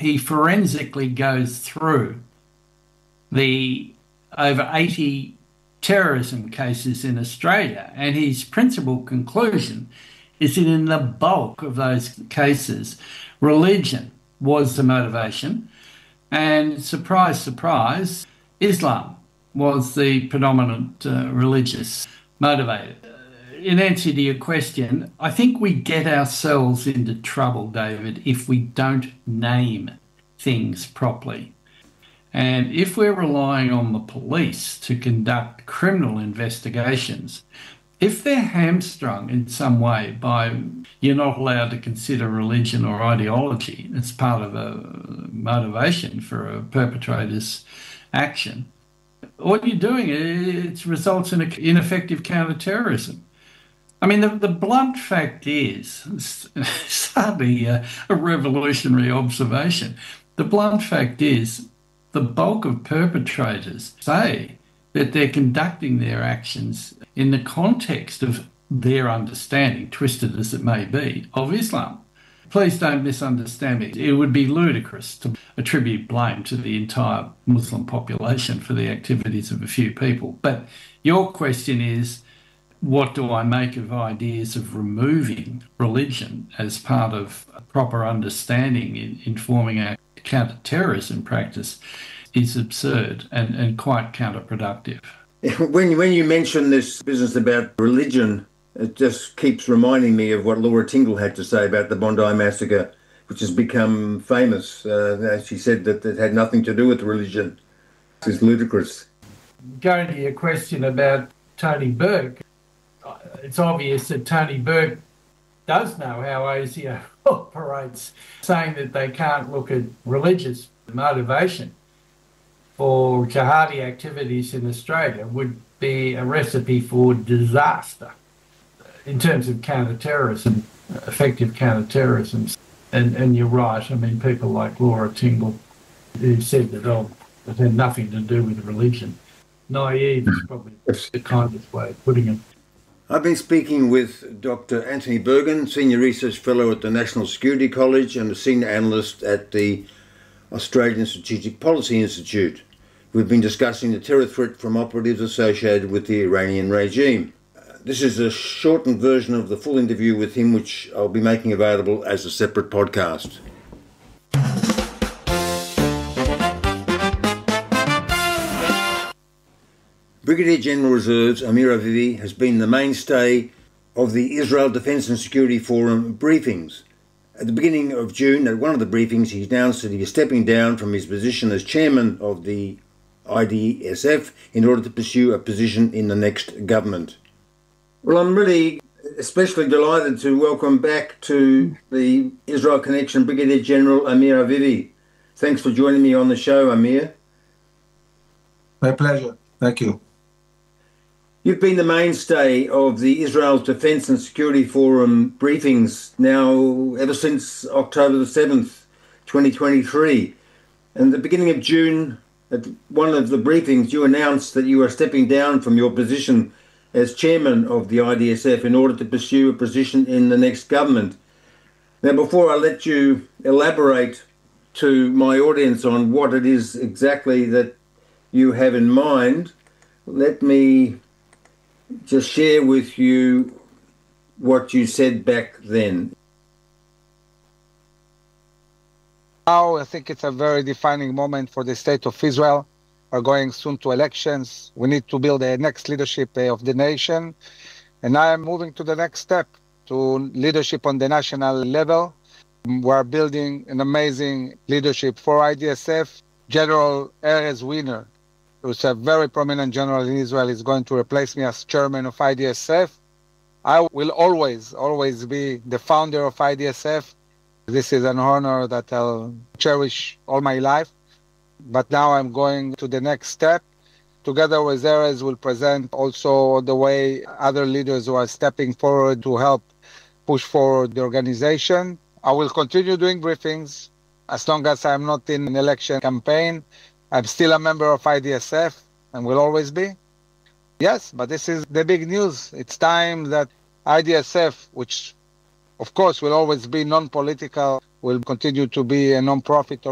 he forensically goes through the over 80 terrorism cases in Australia, and his principal conclusion is that in the bulk of those cases, religion was the motivation, and surprise, surprise, Islam was the predominant religious motivator. In answer to your question, I think we get ourselves into trouble, David, if we don't name things properly. And if we're relying on the police to conduct criminal investigations, if they're hamstrung in some way by you're not allowed to consider religion or ideology as part of a motivation for a perpetrator's action, what you're doing, it results in ineffective counter-terrorism. I mean, the blunt fact is, it's hardly a revolutionary observation. The blunt fact is, the bulk of perpetrators say that they're conducting their actions in the context of their understanding, twisted as it may be, of Islam. Please don't misunderstand me. It would be ludicrous to attribute blame to the entire Muslim population for the activities of a few people. But your question is, what do I make of ideas of removing religion as part of a proper understanding in informing our counter-terrorism practice is absurd and quite counterproductive. When you mention this business about religion, it just keeps reminding me of what Laura Tingle had to say about the Bondi Massacre, which has become famous. She said that it had nothing to do with religion. It's ludicrous. Going to your question about Tony Burke, it's obvious that Tony Burke does know how ASIO operates, saying that they can't look at religious motivation for jihadi activities in Australia would be a recipe for disaster in terms of counter-terrorism, effective counter-terrorism. And you're right, I mean, people like Laura Tingle, who said that, it had nothing to do with religion. Naive is probably the kindest way of putting it. I've been speaking with Dr. Anthony Bergen, Senior Research Fellow at the National Security College and a Senior Analyst at the Australian Strategic Policy Institute. We've been discussing the terror threat from operatives associated with the Iranian regime. This is a shortened version of the full interview with him, which I'll be making available as a separate podcast. Brigadier General Reserves Amir Avivi has been the mainstay of the Israel Defence and Security Forum briefings. At the beginning of June, at one of the briefings, he announced that he is stepping down from his position as chairman of the IDSF in order to pursue a position in the next government. Well, I'm really especially delighted to welcome back to the Israel Connection Brigadier General Amir Avivi. Thanks for joining me on the show, Amir. My pleasure. Thank you. You've been the mainstay of the Israel Defence and Security Forum briefings now ever since October the 7th, 2023. And at the beginning of June, at one of the briefings, you announced that you are stepping down from your position as chairman of the IDSF in order to pursue a position in the next government. Now, before I let you elaborate to my audience on what it is exactly that you have in mind, let me just share with you what you said back then. Now, I think it's a very defining moment for the state of Israel. We're going soon to elections. We need to build a next leadership of the nation. And I am moving to the next step, to leadership on the national level. We're building an amazing leadership for IDSF. General Erez Weiner, who's a very prominent general in Israel, is going to replace me as chairman of IDSF. I will always be the founder of IDSF. This is an honor that I'll cherish all my life. But now I'm going to the next step. Together with Erez, we'll present also the way other leaders who are stepping forward to help push forward the organization. I will continue doing briefings as long as I'm not in an election campaign. I'm still a member of IDSF and will always be. Yes, but this is the big news. It's time that IDSF, which of course will always be non-political, will continue to be a non-profit